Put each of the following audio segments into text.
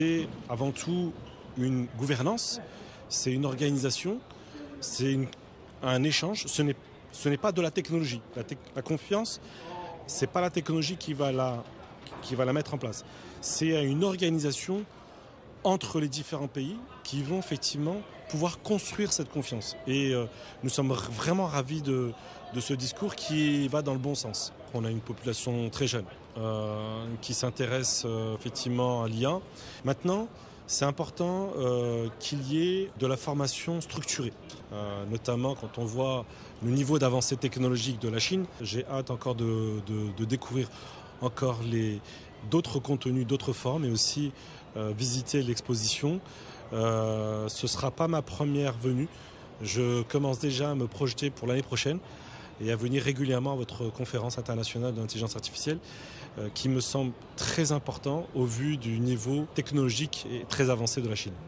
C'est avant tout une gouvernance, c'est une organisation, un échange. Ce n'est pas de la technologie. La confiance, ce n'est pas la technologie qui va la mettre en place. C'est une organisation entre les différents pays qui vont effectivement pouvoir construire cette confiance. Et nous sommes vraiment ravis de ce discours qui va dans le bon sens. On a une population très jeune qui s'intéresse effectivement à l'IA. Maintenant, c'est important qu'il y ait de la formation structurée, notamment quand on voit le niveau d'avancée technologique de la Chine. J'ai hâte encore de découvrir encore d'autres contenus, d'autres formes, et aussi visiter l'exposition. Ce ne sera pas ma première venue. Je commence déjà à me projeter pour l'année prochaine et à venir régulièrement à votre conférence internationale de l'intelligence artificielle qui me semble très important au vu du niveau technologique et très avancé de la Chine.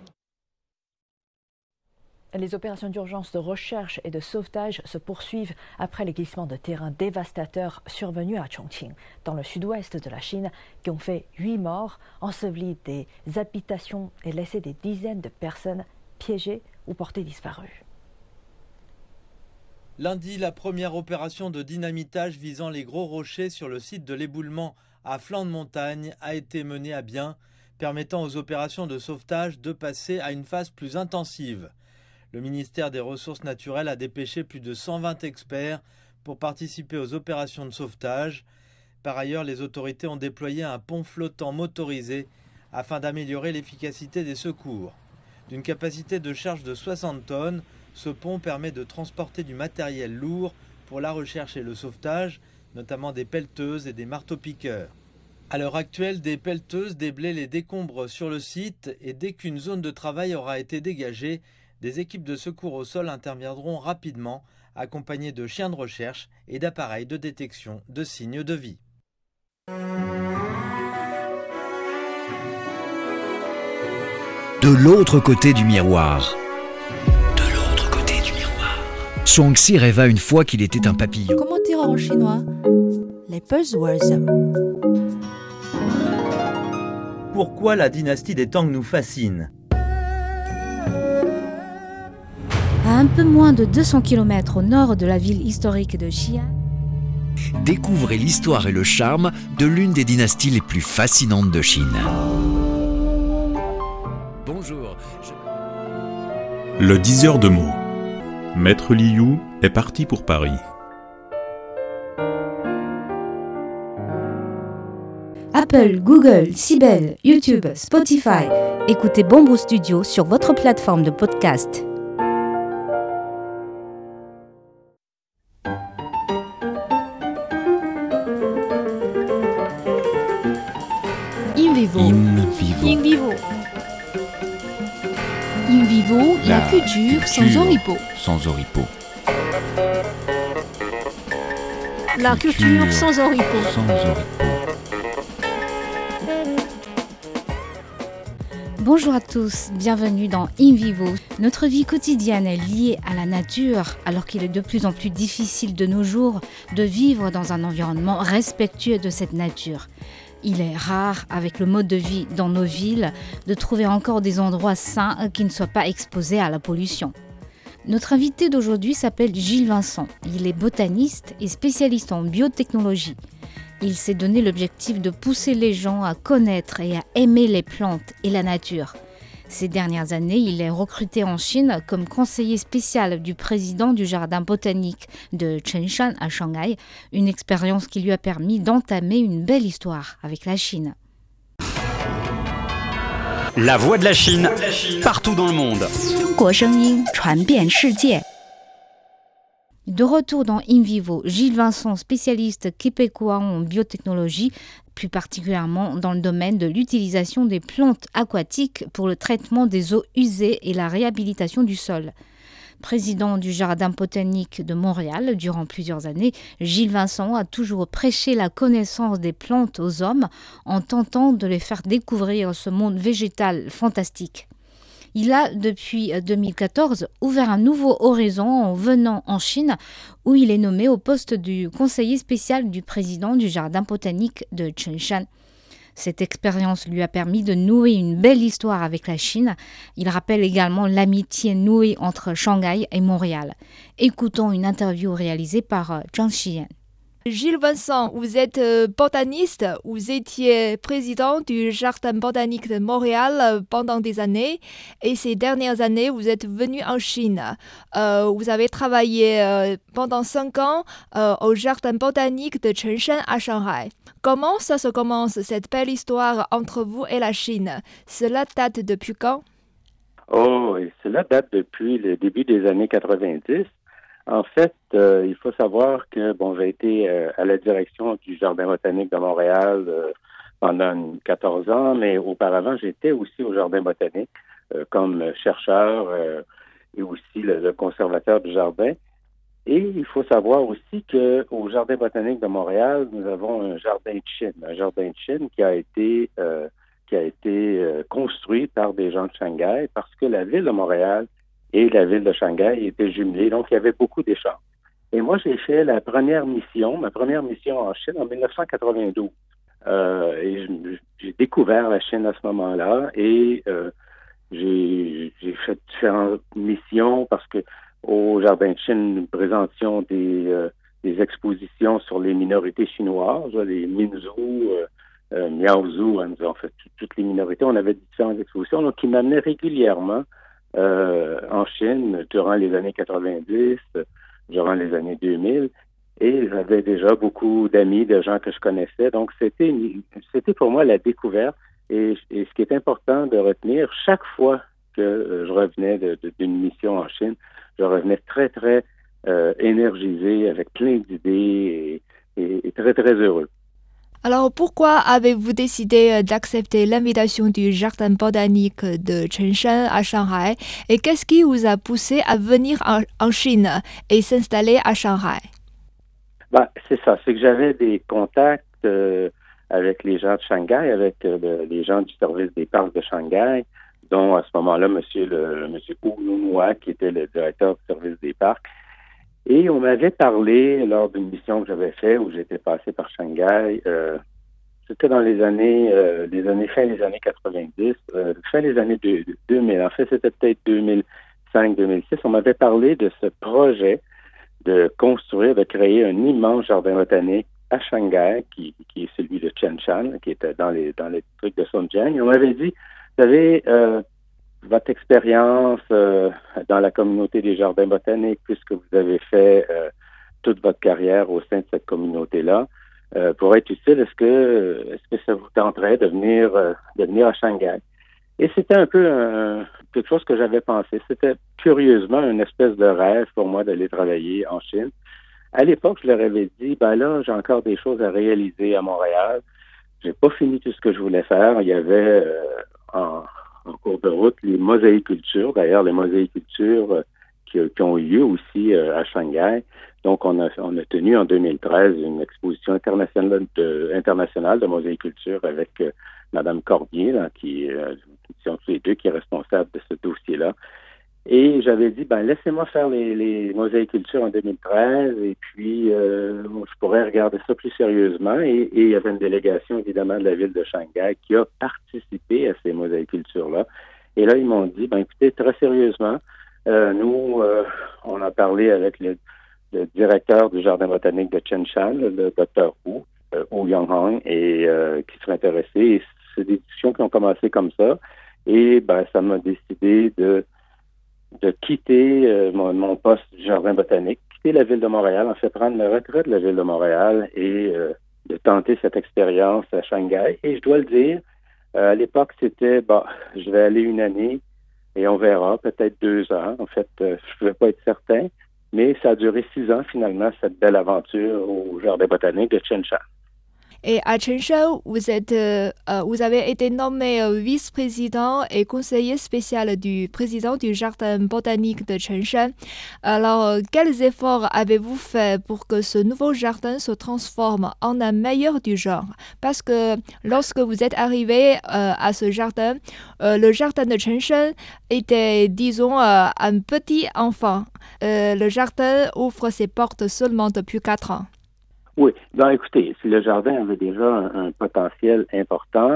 Les opérations d'urgence de recherche et de sauvetage se poursuivent après les glissements de terrain dévastateurs survenus à Chongqing, dans le sud-ouest de la Chine, qui ont fait 8 morts, enseveli des habitations et laissé des dizaines de personnes piégées ou portées disparues. Lundi, la première opération de dynamitage visant les gros rochers sur le site de l'éboulement à flanc de montagne a été menée à bien, permettant aux opérations de sauvetage de passer à une phase plus intensive. Le ministère des Ressources naturelles a dépêché plus de 120 experts pour participer aux opérations de sauvetage. Par ailleurs, les autorités ont déployé un pont flottant motorisé afin d'améliorer l'efficacité des secours. D'une capacité de charge de 60 tonnes, ce pont permet de transporter du matériel lourd pour la recherche et le sauvetage, notamment des pelleteuses et des marteaux-piqueurs. À l'heure actuelle, des pelleteuses déblaient les décombres sur le site et dès qu'une zone de travail aura été dégagée, des équipes de secours au sol interviendront rapidement, accompagnées de chiens de recherche et d'appareils de détection de signes de vie. De l'autre côté du miroir. Shuangxi rêva une fois qu'il était un papillon. Comment dire en chinois? Les buzzwords. Pourquoi la dynastie des Tang nous fascine? À un peu moins de 200 km au nord de la ville historique de Xi'an, Découvrez l'histoire et le charme de l'une des dynasties les plus fascinantes de Chine. Bonjour. Le diseur de mots. Maître Liu est parti pour Paris. Apple, Google, Sibel, YouTube, Spotify. Écoutez Bamboo Studio sur votre plateforme de podcast. In vivo. In vivo. In vivo, la culture sans oripeau. Sans oripeau. La culture sans oripeau. Sans oripeau. Bonjour à tous, bienvenue dans In Vivo. Notre vie quotidienne est liée à la nature, alors qu'il est de plus en plus difficile de nos jours de vivre dans un environnement respectueux de cette nature. Il est rare, avec le mode de vie dans nos villes, de trouver encore des endroits sains qui ne soient pas exposés à la pollution. Notre invité d'aujourd'hui s'appelle Gilles Vincent. Il est botaniste et spécialiste en biotechnologie. Il s'est donné l'objectif de pousser les gens à connaître et à aimer les plantes et la nature. Ces dernières années, il est recruté en Chine comme conseiller spécial du président du jardin botanique de Chenshan à Shanghai, une expérience qui lui a permis d'entamer une belle histoire avec la Chine. La voix de la Chine, partout dans le monde. De retour dans In Vivo, Gilles Vincent, spécialiste québécois en biotechnologie, plus particulièrement dans le domaine de l'utilisation des plantes aquatiques pour le traitement des eaux usées et la réhabilitation du sol. Président du Jardin botanique de Montréal durant plusieurs années, Gilles Vincent a toujours prêché la connaissance des plantes aux hommes en tentant de les faire découvrir ce monde végétal fantastique. Il a, depuis 2014, ouvert un nouveau horizon en venant en Chine, où il est nommé au poste du conseiller spécial du président du jardin botanique de Chenshan. Cette expérience lui a permis de nouer une belle histoire avec la Chine. Il rappelle également l'amitié nouée entre Shanghai et Montréal. Écoutons une interview réalisée par Zhang Xiyan. Gilles Vincent, vous êtes botaniste, vous étiez président du Jardin botanique de Montréal pendant des années et ces dernières années, vous êtes venu en Chine. Vous avez travaillé pendant 5 ans au Jardin botanique de Chenshan à Shanghai. Comment ça se commence, cette belle histoire entre vous et la Chine? Cela date depuis quand? Cela date depuis le début des années 90. En fait, il faut savoir que j'ai été à la direction du Jardin botanique de Montréal pendant 14 ans, mais auparavant, j'étais aussi au Jardin botanique comme chercheur et aussi le conservateur du jardin. Et il faut savoir aussi qu'au Jardin botanique de Montréal, nous avons un jardin de Chine qui a été construit par des gens de Shanghai parce que la ville de Montréal et la ville de Shanghai étaient jumelées, donc il y avait beaucoup d'échanges. Et moi, j'ai fait ma première mission en Chine en 1992. Et j'ai découvert la Chine à ce moment-là et j'ai fait différentes missions parce que au Jardin de Chine, nous présentions des expositions sur les minorités chinoises, les Minzu, Miaozu, en fait, toutes les minorités. On avait différentes expositions donc, qui m'amenaient régulièrement en Chine durant les années 90, durant les années 2000, et j'avais déjà beaucoup d'amis, de gens que je connaissais. Donc, c'était pour moi la découverte. Et ce qui est important de retenir, chaque fois que je revenais d'une mission en Chine, je revenais très, très énergisé, avec plein d'idées et très, très heureux. Alors, pourquoi avez-vous décidé d'accepter l'invitation du Jardin botanique de Chenshan à Shanghai et qu'est-ce qui vous a poussé à venir en Chine et s'installer à Shanghai? C'est ça, c'est que j'avais des contacts avec les gens de Shanghai, avec les gens du service des parcs de Shanghai, dont à ce moment-là, monsieur Wu Nunhua, qui était le directeur du service des parcs. Et on m'avait parlé lors d'une mission que j'avais faite où j'étais passé par Shanghai. C'était dans les années fin des années 90, fin des années 2000. En fait, c'était peut-être 2005-2006. On m'avait parlé de ce projet de créer un immense jardin botanique à Shanghai, qui est celui de Chenshan, qui était dans les trucs de Songjiang. Et on m'avait dit, vous savez, votre expérience dans la communauté des jardins botaniques, puisque vous avez fait toute votre carrière au sein de cette communauté-là, pourrait être utile. Est-ce que ça vous tenterait de venir à Shanghai? Et c'était un peu quelque chose que j'avais pensé. C'était curieusement une espèce de rêve pour moi d'aller travailler en Chine. À l'époque, je leur avais dit, là, j'ai encore des choses à réaliser à Montréal. J'ai pas fini tout ce que je voulais faire. Il y avait en cours de route les mosaïcultures. D'ailleurs, les mosaïcultures qui ont eu lieu aussi à Shanghai. Donc, on a tenu en 2013 une exposition internationale de mosaïculture avec Madame Cordier, là, qui sont tous les deux qui est responsable de ce dossier-là. Et j'avais dit, laissez-moi faire les mosaïcultures en 2013 et puis je pourrais regarder ça plus sérieusement. Et il y avait une délégation, évidemment, de la ville de Shanghai qui a participé à ces mosaïcultures-là. Et là, ils m'ont dit, écoutez, très sérieusement, nous, on a parlé avec le directeur du Jardin botanique de Chenshan, le Dr. Wu Yonghong, et qui serait intéressé. Et c'est des discussions qui ont commencé comme ça. Et ça m'a décidé de quitter mon poste du Jardin botanique, quitter la ville de Montréal, en fait prendre la retraite de la ville de Montréal et de tenter cette expérience à Shanghai. Et je dois le dire, à l'époque, c'était, je vais aller 1 année et on verra, peut-être 2 ans. En fait, je ne pouvais pas être certain, mais ça a duré 6 ans finalement, cette belle aventure au Jardin botanique de Chenshan. Et à Chenshan, vous avez été nommé vice-président et conseiller spécial du président du Jardin botanique de Chenshan. Alors, quels efforts avez-vous fait pour que ce nouveau jardin se transforme en un meilleur du genre? Parce que lorsque vous êtes arrivé à ce jardin, le jardin de Chenshan était, disons, un petit enfant. Le jardin ouvre ses portes seulement depuis 4 ans. Oui. Ben, écoutez, si le jardin avait déjà un potentiel important,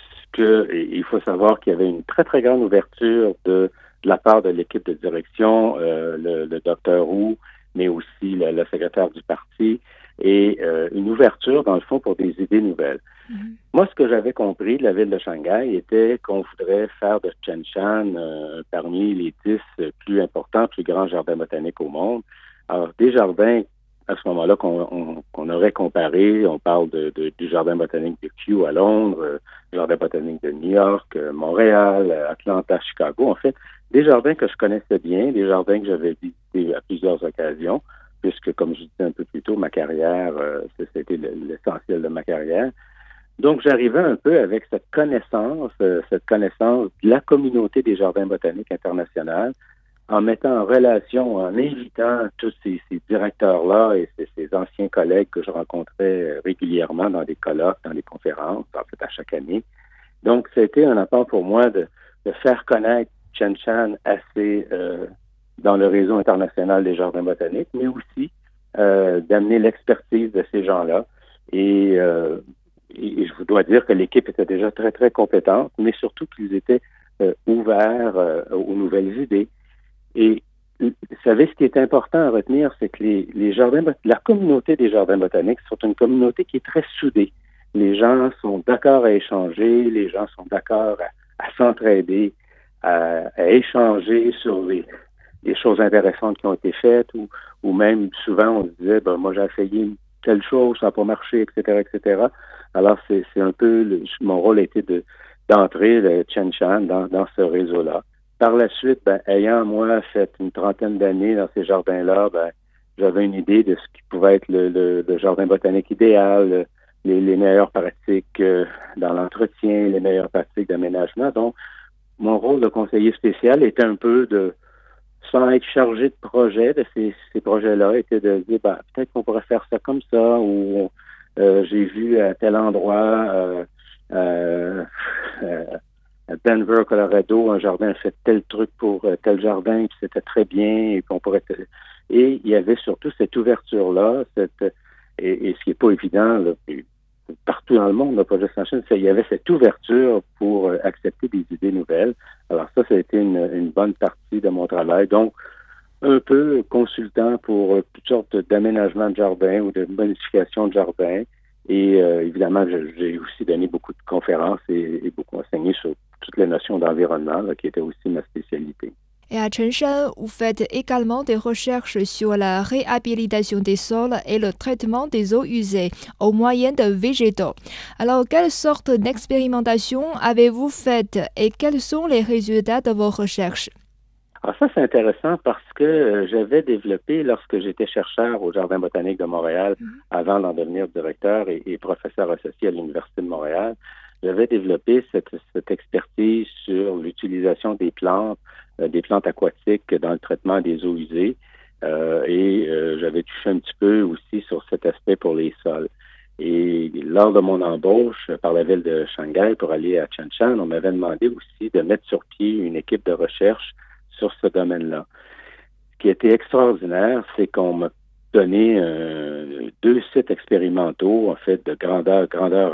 il faut savoir qu'il y avait une très, très grande ouverture de la part de l'équipe de direction, le docteur Wu, mais aussi le secrétaire du parti, et une ouverture, dans le fond, pour des idées nouvelles. Mm-hmm. Moi, ce que j'avais compris de la ville de Shanghai était qu'on voudrait faire de Zhengshan parmi les 10 plus importants, plus grands jardins botaniques au monde. Alors, des jardins, à ce moment-là, qu'on aurait comparé, on parle du jardin botanique de Kew à Londres, jardin botanique de New York, Montréal, Atlanta, Chicago. En fait, des jardins que je connaissais bien, des jardins que j'avais visités à plusieurs occasions, puisque, comme je disais un peu plus tôt, ma carrière, c'était l'essentiel de ma carrière. Donc, j'arrivais un peu avec cette connaissance de la communauté des jardins botaniques internationaux, en mettant en relation, en invitant tous ces directeurs-là et ces anciens collègues que je rencontrais régulièrement dans des colloques, dans des conférences, en fait, à chaque année. Donc, c'était un apport pour moi de faire connaître Zhengshan assez dans le réseau international des jardins botaniques, mais aussi d'amener l'expertise de ces gens-là. Et je vous dois dire que l'équipe était déjà très, très compétente, mais surtout qu'ils étaient ouverts aux nouvelles idées. Et vous savez, ce qui est important à retenir, c'est que la communauté des jardins botaniques, c'est une communauté qui est très soudée. Les gens sont d'accord à échanger, les gens sont d'accord à s'entraider, à échanger sur les choses intéressantes qui ont été faites, ou même souvent on se disait, moi j'ai essayé telle chose, ça n'a pas marché, etc., etc. Alors c'est un peu, mon rôle a été d'entrer le Zhengshan dans ce réseau-là. Par la suite, ayant, moi, fait une trentaine d'années dans ces jardins-là, j'avais une idée de ce qui pouvait être le jardin botanique idéal, les meilleures pratiques dans l'entretien, les meilleures pratiques d'aménagement. Donc, mon rôle de conseiller spécial était un peu sans être chargé de projet, de ces projets-là, était de dire, peut-être qu'on pourrait faire ça comme ça, ou j'ai vu à tel endroit, à Denver, Colorado, un jardin fait tel truc pour tel jardin, puis c'était très bien, et qu'on pourrait... Et il y avait surtout cette ouverture-là, et ce qui n'est pas évident, là, partout dans le monde, pas juste en Chine, il y avait cette ouverture pour accepter des idées nouvelles. Alors ça a été une bonne partie de mon travail. Donc, un peu consultant pour toutes sortes d'aménagements de jardins ou de modifications de jardins. Et évidemment, j'ai aussi donné beaucoup de conférences et beaucoup enseigné sur toutes les notions d'environnement, là, qui était aussi ma spécialité. Et à Zhengshan, vous faites également des recherches sur la réhabilitation des sols et le traitement des eaux usées au moyen de végétaux. Alors, quelle sorte d'expérimentation avez-vous faites et quels sont les résultats de vos recherches? Alors ça, c'est intéressant parce que j'avais développé, lorsque j'étais chercheur au Jardin botanique de Montréal, avant d'en devenir directeur et professeur associé à l'Université de Montréal, j'avais développé cette expertise sur l'utilisation des plantes aquatiques dans le traitement des eaux usées. J'avais touché un petit peu aussi sur cet aspect pour les sols. Et lors de mon embauche par la ville de Shanghai pour aller à Zhengshan, on m'avait demandé aussi de mettre sur pied une équipe de recherche sur ce domaine-là. Ce qui était extraordinaire, c'est qu'on m'a donné 2 sites expérimentaux, en fait, de grandeur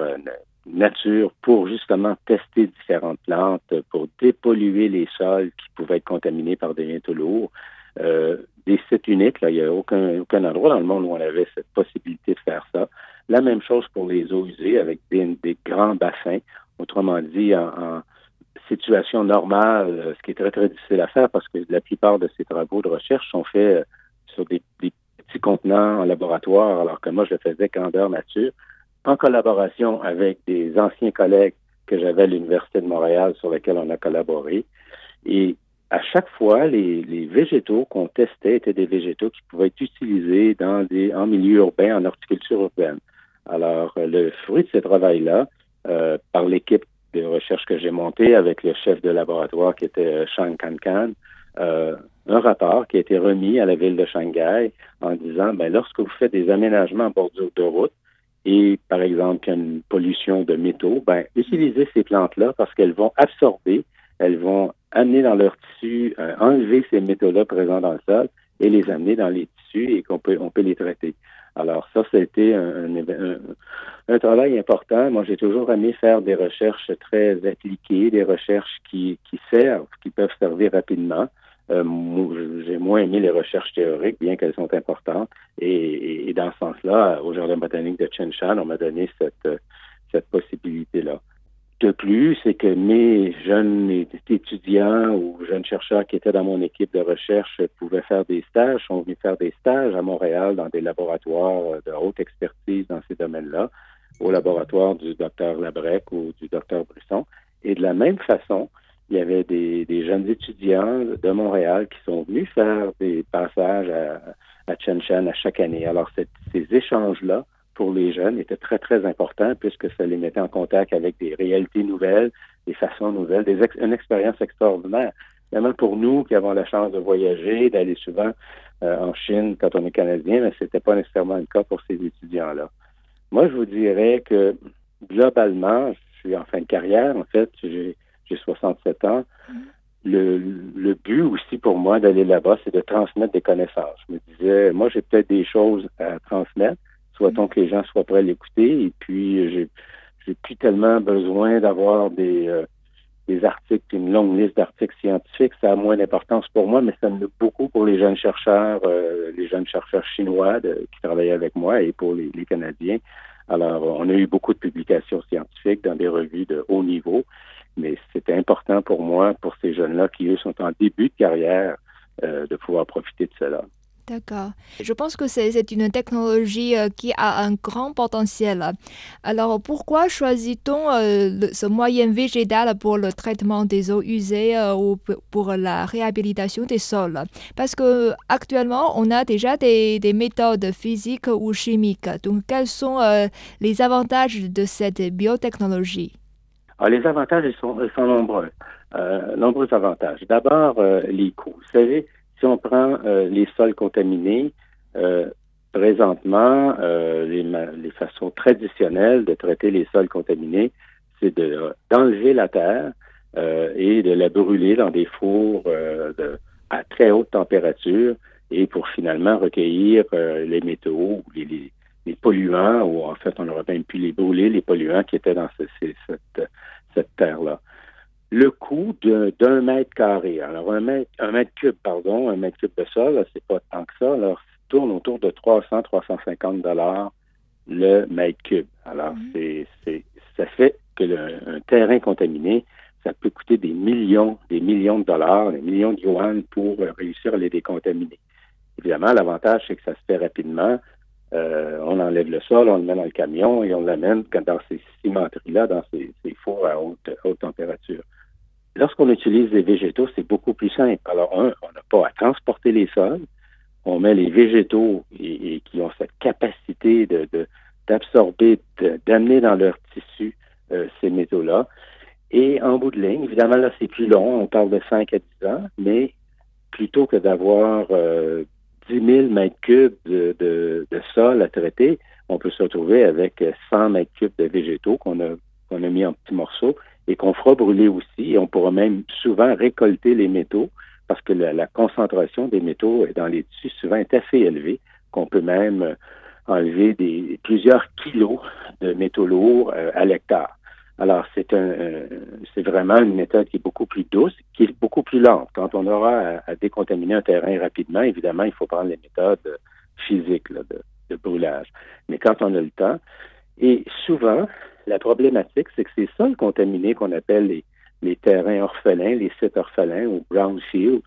nature pour justement tester différentes plantes, pour dépolluer les sols qui pouvaient être contaminés par des métaux lourds. Des sites uniques, là, il n'y a aucun endroit dans le monde où on avait cette possibilité de faire ça. La même chose pour les eaux usées avec des grands bassins, autrement dit en situation normale, ce qui est très, très difficile à faire parce que la plupart de ces travaux de recherche sont faits sur des petits contenants en laboratoire, alors que moi, je le faisais grandeur nature, en collaboration avec des anciens collègues que j'avais à l'Université de Montréal sur lesquels on a collaboré. Et à chaque fois, les végétaux qu'on testait étaient des végétaux qui pouvaient être utilisés en milieu urbain, en horticulture urbaine. Alors, le fruit de ce travail-là, par l'équipe de recherche que j'ai montée avec le chef de laboratoire qui était Shang Kan, un rapport qui a été remis à la ville de Shanghai en disant, lorsque vous faites des aménagements en bordure de route et, par exemple, qu'il y a une pollution de métaux, utilisez ces plantes-là parce qu'elles vont absorber, elles vont amener dans leur tissu, enlever ces métaux-là présents dans le sol et les amener dans les tissus et on peut les traiter. Alors ça a été un travail important. Moi, j'ai toujours aimé faire des recherches très appliquées, des recherches qui servent, qui peuvent servir rapidement. J'ai moins aimé les recherches théoriques, bien qu'elles sont importantes. Et dans ce sens-là, au Jardin botanique de Qinshan, on m'a donné cette possibilité-là. De plus, c'est que mes jeunes étudiants ou jeunes chercheurs qui étaient dans mon équipe de recherche pouvaient faire des stages, sont venus faire des stages à Montréal dans des laboratoires de haute expertise dans ces domaines-là, au laboratoire du docteur Labrec ou du docteur Brisson. Et de la même façon, il y avait des jeunes étudiants de Montréal qui sont venus faire des passages à Qinshan à chaque année. Alors, ces échanges-là, pour les jeunes, était très, très important puisque ça les mettait en contact avec des réalités nouvelles, des façons nouvelles, une expérience extraordinaire. Même pour nous qui avons la chance de voyager, d'aller souvent en Chine quand on est Canadien, mais c'était pas nécessairement le cas pour ces étudiants-là. Moi, je vous dirais que globalement, je suis en fin de carrière, en fait, j'ai 67 ans. Le but aussi pour moi d'aller là-bas, c'est de transmettre des connaissances. Je me disais, moi, j'ai peut-être des choses à transmettre, soit-on que les gens soient prêts à l'écouter, et puis j'ai plus tellement besoin d'avoir des articles, une longue liste d'articles scientifiques. Ça a moins d'importance pour moi, mais ça me donne beaucoup pour les jeunes chercheurs chinois qui travaillaient avec moi et pour les Canadiens. Alors, on a eu beaucoup de publications scientifiques dans des revues de haut niveau, mais c'était important pour moi, pour ces jeunes-là qui, eux, sont en début de carrière, de pouvoir profiter de cela. D'accord. Je pense que c'est une technologie qui a un grand potentiel. Alors, pourquoi choisit-on ce moyen végétal pour le traitement des eaux usées ou pour la réhabilitation des sols? Parce que actuellement, on a déjà des méthodes physiques ou chimiques. Donc, quels sont les avantages de cette biotechnologie? Alors, les avantages, ils sont nombreux. Nombreux avantages. D'abord, les coûts. Vous savez, si on prend les sols contaminés, présentement, les façons traditionnelles de traiter les sols contaminés, c'est d'enlever la terre et de la brûler dans des fours à très haute température et pour finalement recueillir les métaux, les polluants, ou en fait, on aurait même pu les brûler, les polluants qui étaient dans cette terre-là. Le coût d'un mètre carré, alors un mètre cube de sol, là, c'est pas tant que ça, alors ça tourne autour de 300-350 $ le mètre cube. Alors, ça fait que un terrain contaminé, ça peut coûter des millions de dollars, des millions de yuan pour réussir à les décontaminer. Évidemment, l'avantage, c'est que ça se fait rapidement. On enlève le sol, on le met dans le camion et on l'amène dans ces cimenteries-là, dans ces fours à haute température. Lorsqu'on utilise des végétaux, c'est beaucoup plus simple. Alors, on n'a pas à transporter les sols. On met les végétaux et qui ont cette capacité d'absorber, d'amener dans leur tissu ces métaux-là. Et en bout de ligne, évidemment, là, c'est plus long. On parle de 5 à 10 ans, mais plutôt que d'avoir 10 000 mètres cubes de sol à traiter, on peut se retrouver avec 100 mètres cubes de végétaux qu'on a mis en petits morceaux et qu'on fera brûler aussi. Et on pourra même souvent récolter les métaux parce que la concentration des métaux dans les tissus souvent est assez élevée, qu'on peut même enlever plusieurs kilos de métaux lourds à l'hectare. Alors, c'est vraiment une méthode qui est beaucoup plus douce, qui est beaucoup plus lente. Quand on aura à décontaminer un terrain rapidement, évidemment, il faut prendre les méthodes physiques là, de brûlage. Mais quand on a le temps, et souvent, la problématique, c'est que ces sols contaminés qu'on appelle les terrains orphelins, les sites orphelins ou brownfield,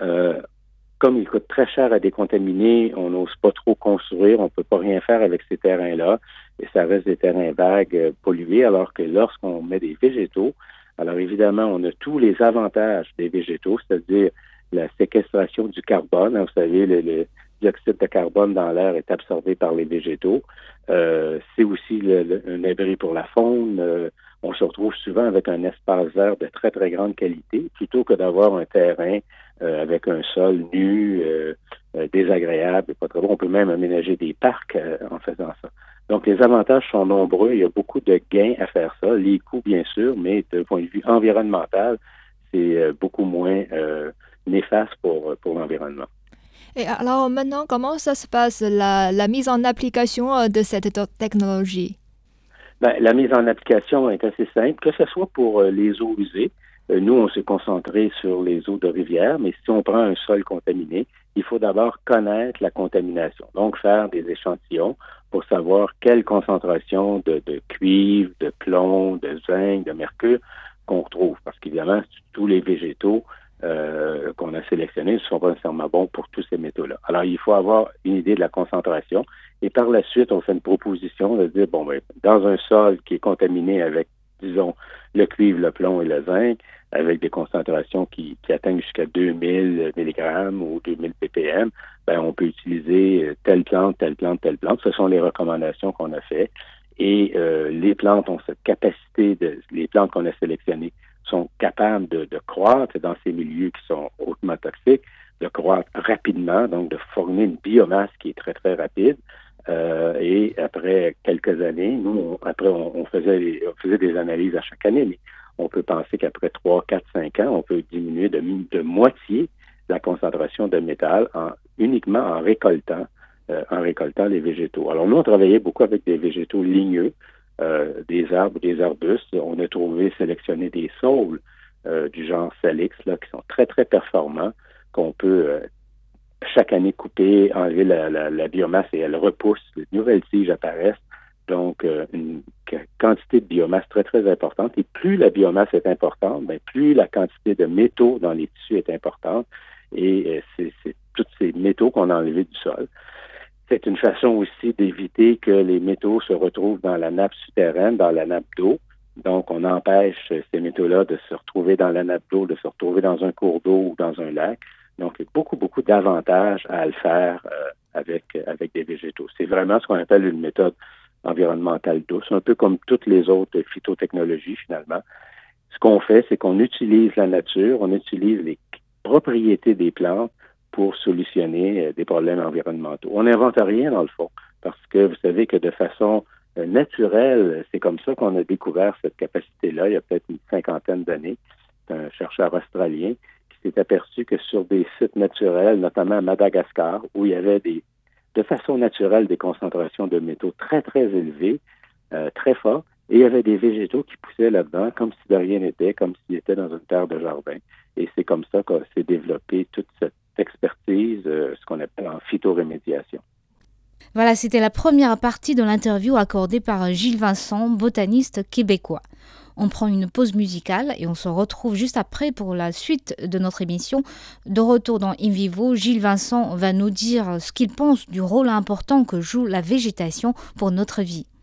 comme ils coûtent très cher à décontaminer, on n'ose pas trop construire, on ne peut pas rien faire avec ces terrains-là, et ça reste des terrains vagues, pollués, alors que lorsqu'on met des végétaux, alors évidemment, on a tous les avantages des végétaux, c'est-à-dire la séquestration du carbone. Vous savez, le dioxyde de carbone dans l'air est absorbé par les végétaux. C'est aussi un abri pour la faune. On se retrouve souvent avec un espace vert de très, très grande qualité, plutôt que d'avoir un terrain avec un sol nu, désagréable et pas très bon. On peut même aménager des parcs en faisant ça. Donc, les avantages sont nombreux. Il y a beaucoup de gains à faire ça. Les coûts, bien sûr, mais de point de vue environnemental, c'est beaucoup moins néfaste pour l'environnement. Et alors maintenant, comment ça se passe, la mise en application de cette technologie? La mise en application est assez simple, que ce soit pour les eaux usées. Nous, on s'est concentré sur les eaux de rivière, mais si on prend un sol contaminé, il faut d'abord connaître la contamination. Donc, faire des échantillons pour savoir quelle concentration de cuivre, de plomb, de zinc, de mercure qu'on retrouve. Parce qu'évidemment, tous les végétaux qu'on a sélectionnés ne sont pas nécessairement bons pour tous ces métaux-là. Alors, il faut avoir une idée de la concentration. Et par la suite, on fait une proposition de dire, dans un sol qui est contaminé avec, disons, le cuivre, le plomb et le zinc, avec des concentrations qui atteignent jusqu'à 2000 mg ou 2000 ppm, on peut utiliser telle plante, telle plante, telle plante. Ce sont les recommandations qu'on a faites. Et les plantes ont cette capacité, les plantes qu'on a sélectionnées sont capables de croître dans ces milieux qui sont hautement toxiques, de croître rapidement, donc de former une biomasse qui est très, très rapide. Et après quelques années, nous, on faisait des analyses à chaque année, mais on peut penser qu'après 3, 4, 5 ans, on peut diminuer de moitié la concentration de métal uniquement en récoltant les végétaux. Alors nous, on travaillait beaucoup avec des végétaux ligneux, des arbres, des arbustes. On a sélectionné des saules du genre Salix, là, qui sont très, très performants, qu'on peut chaque année couper, enlever la biomasse et elle repousse. De nouvelles tiges apparaissent. Donc, une quantité de biomasse très, très importante. Et plus la biomasse est importante, plus la quantité de métaux dans les tissus est importante. Et c'est tous ces métaux qu'on a enlevés du sol. C'est une façon aussi d'éviter que les métaux se retrouvent dans la nappe souterraine, dans la nappe d'eau. Donc, on empêche ces métaux-là de se retrouver dans la nappe d'eau, de se retrouver dans un cours d'eau ou dans un lac. Donc, il y a beaucoup, beaucoup d'avantages à le faire avec des végétaux. C'est vraiment ce qu'on appelle une méthode environnementale douce, un peu comme toutes les autres phytotechnologies, finalement. Ce qu'on fait, c'est qu'on utilise la nature, on utilise les propriétés des plantes pour solutionner des problèmes environnementaux. On n'invente rien, dans le fond, parce que vous savez que de façon naturelle, c'est comme ça qu'on a découvert cette capacité-là, il y a peut-être une 50aine d'années. C'est un chercheur australien qui s'est aperçu que sur des sites naturels, notamment à Madagascar, où il y avait de façon naturelle des concentrations de métaux très, très élevées, très fortes, et il y avait des végétaux qui poussaient là-dedans comme si de rien n'était, comme s'il était dans une terre de jardin. Et c'est comme ça que s'est développée toute cette expertise, ce qu'on appelle en phytorémédiation. Voilà, c'était la première partie de l'interview accordée par Gilles Vincent, botaniste québécois. On prend une pause musicale et on se retrouve juste après pour la suite de notre émission. De retour dans In Vivo, Gilles Vincent va nous dire ce qu'il pense du rôle important que joue la végétation pour notre vie.